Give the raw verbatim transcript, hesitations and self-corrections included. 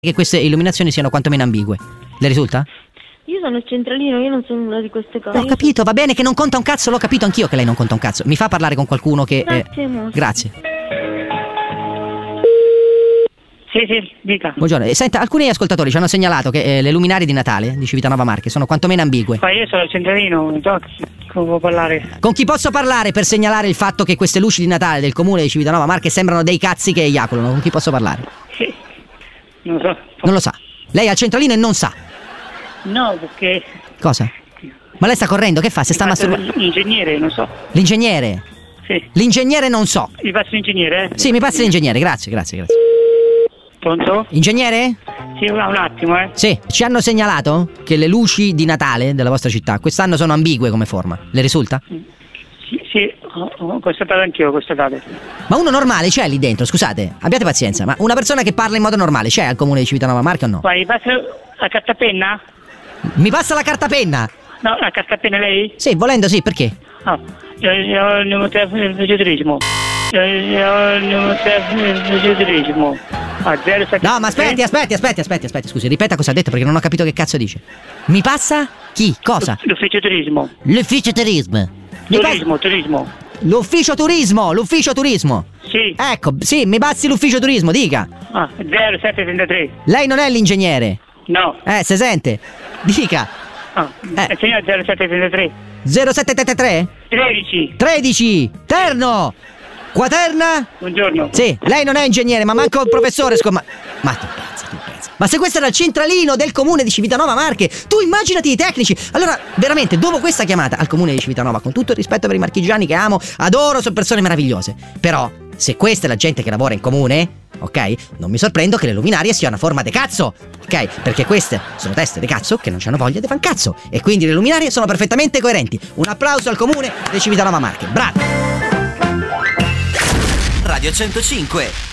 che queste illuminazioni siano quantomeno ambigue. Le risulta? Io sono il centralino, io non sono una di queste cose. Ho capito, va bene che non conta un cazzo, l'ho capito anch'io che lei non conta un cazzo. Mi fa parlare con qualcuno che... Grazie, eh, amore. grazie. Sì, sì, dica. Buongiorno. Eh, Senta, alcuni ascoltatori ci hanno segnalato che eh, le luminarie di Natale di Civitanova Marche sono quantomeno ambigue. Ma io sono il centralino, non so come può parlare. Con chi posso parlare per segnalare il fatto che queste luci di Natale del comune di Civitanova Marche sembrano dei cazzi che eiaculano? Con chi posso parlare? Sì, non so. Non lo sa. Lei ha il centralino e non sa. No, perché... Cosa? Ma lei sta correndo, che fa? Se sta masturbando? L'ingegnere, non so. L'ingegnere? Sì. L'ingegnere non so. Mi passi l'ingegnere, eh? Sì, mi passi l'ingegnere, grazie, grazie, grazie. Pronto? Ingegnere? Sì, un un attimo, eh. Sì, ci hanno segnalato che le luci di Natale della vostra città quest'anno sono ambigue come forma. Le risulta? Sì, sì, ho, ho constatato anch'io, ho constatato. Ma uno normale c'è lì dentro, scusate, abbiate pazienza, ma una persona che parla in modo normale c'è al comune di Civitanova Marche o no? Vai, mi passa la cartapenna? Mi passa la cartapenna? No, la cartapenna lei? Sì, volendo sì, perché? Ah, io, io ho il numero telefono del vegetrismo. Io, io ho il numero telefono del vegetrismo. Ah, zero sette. No, ma aspetti, aspetti, aspetti, aspetti, aspetti, scusi, ripeta cosa ha detto perché non ho capito che cazzo dice. Mi passa? Chi? Cosa? L'ufficio turismo. L'ufficio turismo. Mi Turismo, turismo. passa- L'ufficio turismo, l'ufficio turismo. Sì. Ecco, sì, mi passi l'ufficio turismo, dica. Ah, zero sette trentatré. Lei non è l'ingegnere. No. Eh, se sente. Dica. Ah, Eh. il signor zero sette trentatré. zero sette tre tre? tredici. tredici. Terno. Quaterna? Buongiorno. Sì, lei non è ingegnere, ma manco il professore scomma... Ma tu pensa, tu pensa. Ma se questo era il centralino del comune di Civitanova Marche, tu immaginati i tecnici. Allora, veramente, dopo questa chiamata al comune di Civitanova, con tutto il rispetto per i marchigiani che amo, adoro, sono persone meravigliose. Però, se questa è la gente che lavora in comune, ok? Non mi sorprendo che le luminarie siano a forma de cazzo, ok? Perché queste sono teste de cazzo che non c'hanno voglia di fan cazzo. E quindi le luminarie sono perfettamente coerenti. Un applauso al comune di Civitanova Marche. Bravi! Radio centocinque